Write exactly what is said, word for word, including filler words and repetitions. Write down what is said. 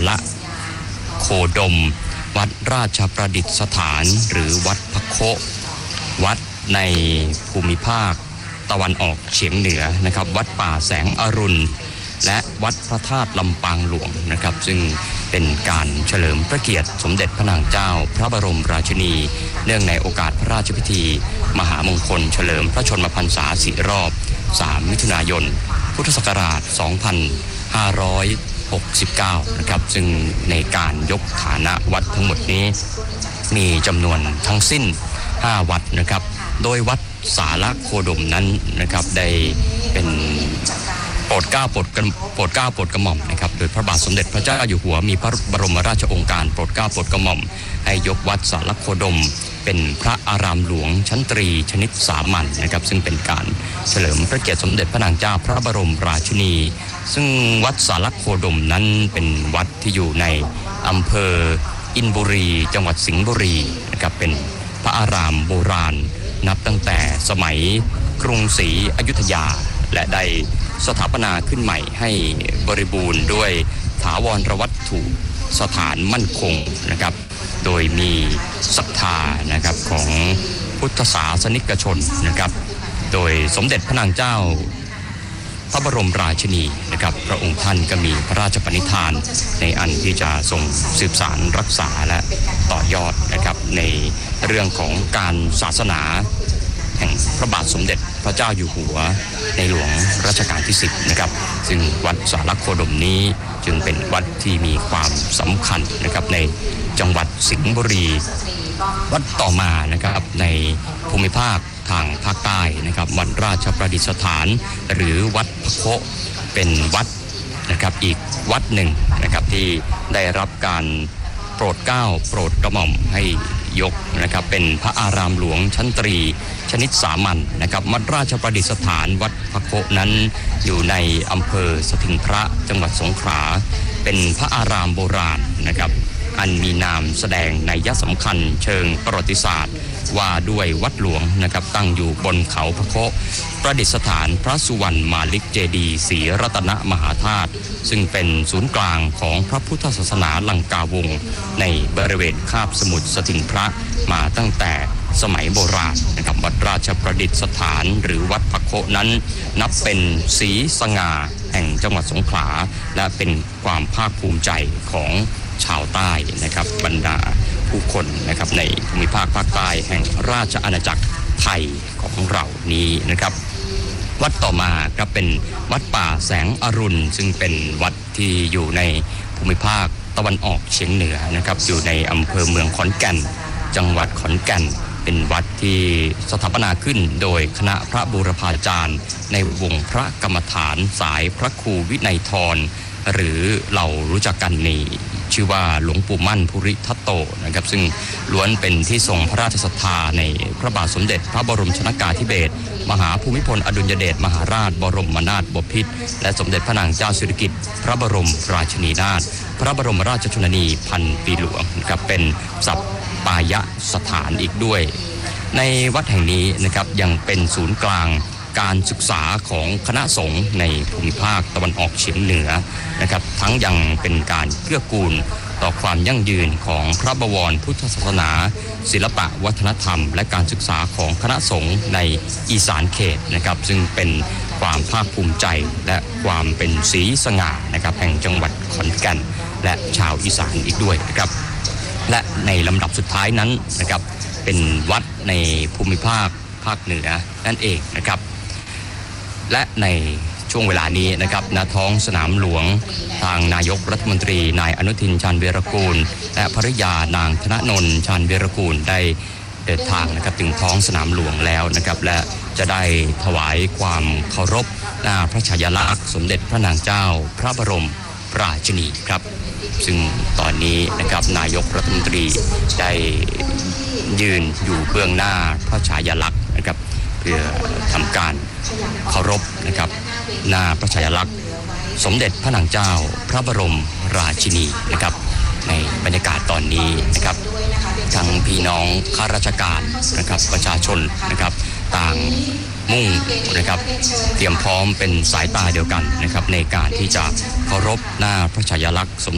ละโคดมวัดราชประดิษฐานหรือวัดพะโควัดในภูมิภาคตะวันออกเฉียงเหนือนะครับวัดป่าแสงอรุณและวัดพระธาตุลำปางหลวงนะครับซึ่งเป็นการเฉลิมพระเกียรติสมเด็จพระนางเจ้าพระบรมราชินีเนื่องในโอกาสพระราชพิธีมหามงคลเฉลิมพระชนมพรรษาสี่รอบสามมิถุนายนพุทธศักราชสองพันห้าร้อยหกสิบเก้านะครับซึ่งในการยกฐานะวัดทั้งหมดนี้มีจำนวนทั้งสิ้นห้าวัดนะครับโดยวัดสาระโคดมนั้นนะครับได้เป็นโปรดเกล้าโปรดกระโปรดเกล้าโปรดกระหม่อมนะครับโดยพระบาทสมเด็จพระเจ้าอยู่หัวมีพระบรมราชโองการโปรดเกล้าโปรดกระหม่อมให้ยกวัดสาระโคดมเป็นพระอารามหลวงชั้นตรีชนิดสามัญนะครับซึ่งเป็นการเฉลิมพระเกียรติสมเด็จพระนางเจ้าพระบรมราชินีซึ่งวัดสาระโคดมนั้นเป็นวัดที่อยู่ในอำเภออินบุรีจังหวัดสิงห์บุรีนะครับเป็นพระอารามโบราณนับตั้งแต่สมัยกรุงศรีอยุธยาและได้สถาปนาขึ้นใหม่ให้บริบูรณ์ด้วยถาวรวัตถุสถานมั่นคงนะครับโดยมีศรัทธานะครับของพุทธศาสนิกชนนะครับโดยสมเด็จพระนางเจ้าพระบรมราชินีนะครับพระองค์ท่านก็มีพระราชปณิธานในอันที่จะทรงสืบสานรักษาและต่อยอดนะครับในเรื่องของการศาสนาแห่งพระบาทสมเด็จพระเจ้าอยู่หัวในหลวงรัชกาลที่สิบนะครับซึ่งวัดสาระโคดมนี้จึงเป็นวัดที่มีความสำคัญนะครับในจังหวัดสิงห์บุรีวัดต่อมานะครับในภูมิภาคทางภาคใต้นะครับวัดราชประดิษฐานหรือวัดพะโคเป็นวัดนะครับอีกวัดหนึ่งนะครับที่ได้รับการโปรดเกล้าโปรดกระหม่อมให้ยกนะครับเป็นพระอารามหลวงชั้นตรีชนิดสามัญนะครับวัดราชประดิษฐานวัดพะโคนั้นอยู่ในอำเภอสถิงพระจังหวัดสงขลาเป็นพระอารามโบราณนะครับอันมีนามแสดงนัยสำคัญเชิงประวัติศาสตร์ว่าด้วยวัดหลวงนะครับตั้งอยู่บนเขาพะโคประดิษฐานพระสุวรรณมาลิกเจดีย์ศรีรัตนมหาธาตุซึ่งเป็นศูนย์กลางของพระพุทธศาสนาลังกาวงศ์ในบริเวณคาบสมุทรสถิงพระมาตั้งแต่สมัยโบราณนะครับวัดราชประดิษฐานหรือวัดพะโคนั้นนับเป็นศรีสง่าแห่งจังหวัดสงขลาและเป็นความภาคภูมิใจของชาวใต้นะครับบรรดาผู้คนนะครับในภูมิภาคภาคใต้แห่งราชอาณาจักรไทยของเรานี้นะครับวัดต่อมาก็เป็นวัดป่าแสงอรุณซึ่งเป็นวัดที่อยู่ในภูมิภาคตะวันออกเฉียงเหนือนะครับอยู่ในอำเภอเมืองขอนแก่นจังหวัดขอนแก่นเป็นวัดที่สถาปนาขึ้นโดยคณะพระบูรพาจารย์ในวงพระกรรมฐานสายพระครูวินัยทรหรือเรารู้จักกันในชื่อว่าหลวงปู่มั่นภูริทัตโตนะครับซึ่งล้วนเป็นที่ทรงพระราชศรัทธาในพระบาทสมเด็จพระบรมชนกาธิเบศรมหาภูมิพลอดุลยเดชมหาราชบรมนาถบพิตรและสมเด็จพระนางเจ้าสิริกิติ์พระบรมราชินีนาถพระบรมราชชนนีพันปีหลวงนะครับเป็นสัปปายสถานอีกด้วยในวัดแห่งนี้นะครับยังเป็นศูนย์กลางการศึกษาของคณะสงฆ์ในภูมิภาคตะวันออกเฉียงเหนือนะครับทั้งยังเป็นการเกื้อกูลต่อความยั่งยืนของพระบวรพุทธศาสนาศิลปะวัฒนธรรมและการศึกษาของคณะสงฆ์ในอีสานเขตนะครับซึ่งเป็นความภาคภูมิใจและความเป็นศรีสง่านะครับแห่งจังหวัดขอนแก่นและชาวอีสานอีกด้วยนะครับและในลำดับสุดท้ายนั้นนะครับเป็นวัดในภูมิภาคภาคเหนือนั่นเองนะครับและในช่วงเวลานี้นะครับณท้องสนามหลวงทางนายกรัฐมนตรีนายอนุทินชาญวีรกูลและภริยานางธนนนท์ชาญวีรกูลได้เดินทางนะครับถึงท้องสนามหลวงแล้วนะครับและจะได้ถวายความเคารพหน้าพระฉายาลักษณ์สมเด็จพระนางเจ้าพระบรมราชินีครับซึ่งตอนนี้นะครับนายกรัฐมนตรีได้ยืนอยู่เบื้องหน้าพระฉายาลักษณ์นะครับเพื่อทำการเคารพนะครับหน้าพระฉายาลักษณ์สมเด็จพระนางเจ้าพระบรมราชินีนะครับในบรรยากาศตอนนี้นะครับทั้งพี่น้องข้าราชการนะครับประชาชนนะครับต่างมุ่งนะครับเตรียมพร้อมเป็นสายตาเดียวกันนะครับในการที่จะเคารพหน้าพระฉายาลักษณ์สม